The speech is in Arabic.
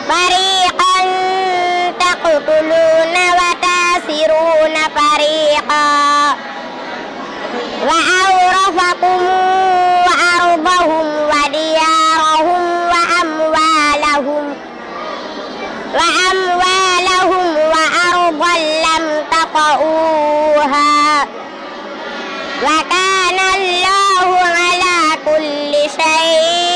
فريقا تقتلون وتأسرون فريقا وأورثكم أرضهم وديارهم وأموالهم وأرضا لم تطئوها وكان الله على كل شيء